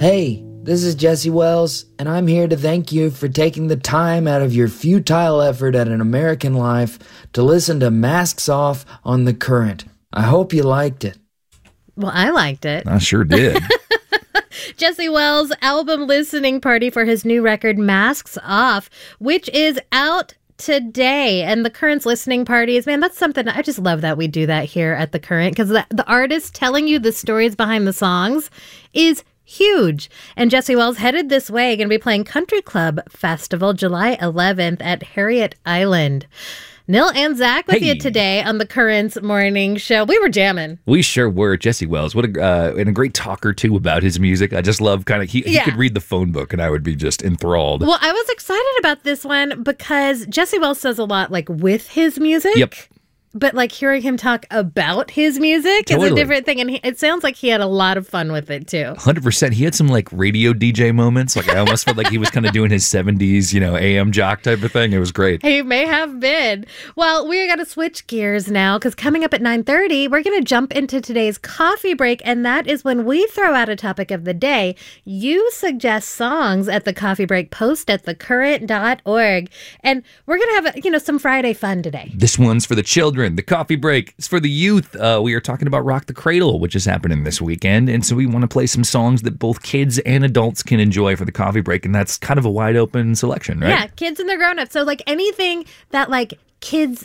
Hey, this is Jesse Wells, and I'm here to thank you for taking the time out of your futile effort at an American life to listen to Masks Off on The Current. I hope you liked it. Well, I liked it. I sure did. Jesse Wells' album listening party for his new record, Masks Off, which is out today. And The Current's listening parties, man, that's something, I just love that we do that here at The Current, because the artist telling you the stories behind the songs is huge. And Jesse Wells headed this way, going to be playing Country Club Festival July 11th at Harriet Island. Nil and Zach with you today on The Current's morning show. We were jamming. We sure were. Jesse Wells, what and a great talker too about his music. I just love he could read the phone book and I would be just enthralled. Well, I was excited about this one because Jesse Wells says a lot like with his music. Yep. But like hearing him talk about his music is a different thing. And it sounds like he had a lot of fun with it too. 100%. He had some like radio DJ moments. Like I almost felt like he was kind of doing his 70s, AM jock type of thing. It was great. He may have been. Well, we're going to switch gears now because coming up at 9:30, we're going to jump into today's coffee break. And that is when we throw out a topic of the day. You suggest songs at the coffee break post at thecurrent.org. And we're going to have, some Friday fun today. This one's for the children. The coffee break is for the youth. We are talking about Rock the Cradle, which is happening this weekend. And so we want to play some songs that both kids and adults can enjoy for the coffee break. And that's kind of a wide open selection, right? Yeah, kids and their grown-ups. So like anything that kids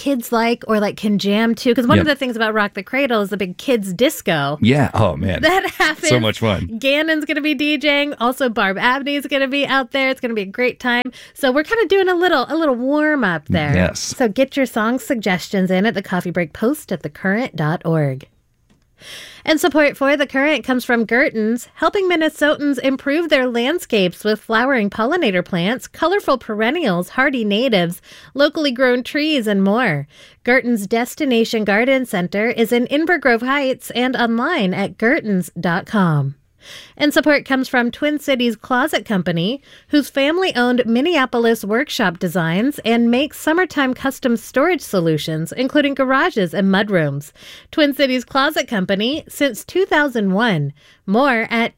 or can jam to, because one of the things about Rock the Cradle is the big kids disco. Yeah. Oh man, that happens. So much fun. Gannon's going to be DJing. Also, Barb Abney's going to be out there. It's going to be a great time. So we're kind of doing a little warm up there. Yes. So get your song suggestions in at the coffee break post at thecurrent.org. And support for The Current comes from Gerton's, helping Minnesotans improve their landscapes with flowering pollinator plants, colorful perennials, hardy natives, locally grown trees, and more. Gerton's Destination Garden Center is in Inver Grove Heights and online at gertons.com. And support comes from Twin Cities Closet Company, whose family-owned Minneapolis workshop designs and makes summertime custom storage solutions, including garages and mudrooms. Twin Cities Closet Company since 2001. More at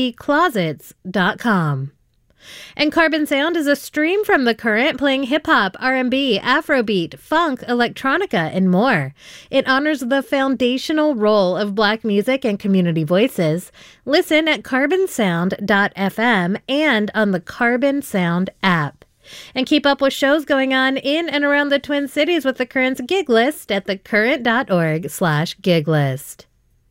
tcclosets.com. And Carbon Sound is a stream from The Current playing hip-hop, R&B, Afrobeat, funk, electronica, and more. It honors the foundational role of Black music and community voices. Listen at carbonsound.fm and on the Carbon Sound app. And keep up with shows going on in and around the Twin Cities with The Current's gig list at thecurrent.org/gig list.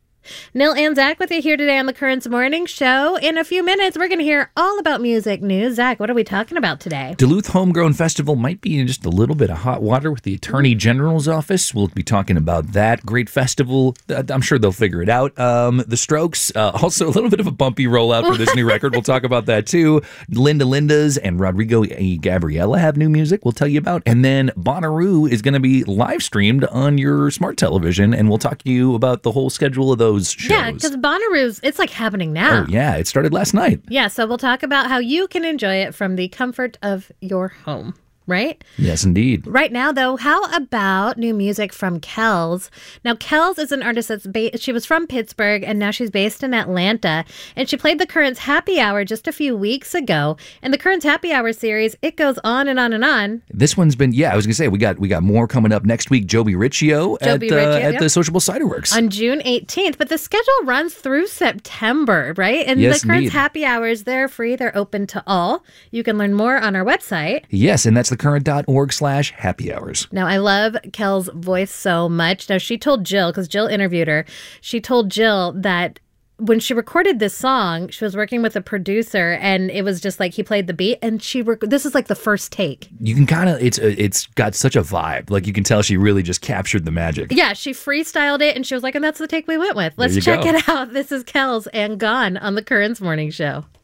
Nil and Zach with you here today on The Current's Morning Show. In a few minutes, we're going to hear all about music news. Zach, what are we talking about today? Duluth Homegrown Festival might be in just a little bit of hot water with the Attorney General's office. We'll be talking about that great festival. I'm sure they'll figure it out. The Strokes, also a little bit of a bumpy rollout for this new record. We'll talk about that too. Linda Linda's and Rodrigo y Gabriela have new music we'll tell you about. And then Bonnaroo is going to be live streamed on your smart television. And we'll talk to you about the whole schedule of those shows. Yeah, because Bonnaroo's, it's like happening now. Oh, yeah. It started last night. Yeah, so we'll talk about how you can enjoy it from the comfort of your home. Right? Yes, indeed. Right now, though, how about new music from Kells? Now, Kells is an artist she was from Pittsburgh, and now she's based in Atlanta. And she played The Current's Happy Hour just a few weeks ago. And The Current's Happy Hour series, it goes on and on and on. This one's been, I was going to say, we got more coming up next week. Joby Riccio at the Sociable Cider Works. On June 18th. But the schedule runs through September, right? And yes, The Current's indeed. Happy Hours, they're free. They're open to all. You can learn more on our website. Yes, and that's thecurrent.org/happy hours. Now, I love Kel's voice so much. Now, she told Jill, because Jill interviewed her, she told Jill that when she recorded this song, she was working with a producer, and it was just like he played the beat, and this is like the first take. You can kind of, it's got such a vibe. Like, you can tell she really just captured the magic. Yeah, she freestyled it, and she was like, and that's the take we went with. Let's check it out. This is Kel's and Gone on The Current's Morning Show.